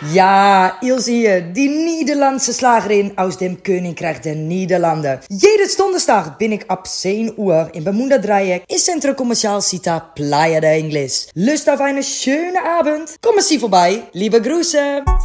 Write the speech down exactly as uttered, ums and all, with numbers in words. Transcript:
Ja, Ilse hier, die Nederlandse Slagerin aus dem Koninkrijk der Niederlanden. Jedes Donderstag bin ik ab zehn Uhr in Bermuda Dreieck in Centro Comercial Cita Playa de Ingles. Lust auf eine schöne Abend? Kommen Sie vorbei. Liebe Grüße.